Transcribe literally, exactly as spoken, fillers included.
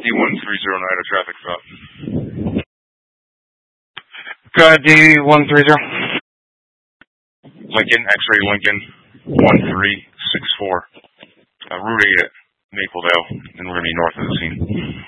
D one three zero nine, a traffic stop. Go ahead, D one three zero. Lincoln, X-ray Lincoln, one three six four. Uh, Route eight at Mapledale, and we're going to be north of the scene.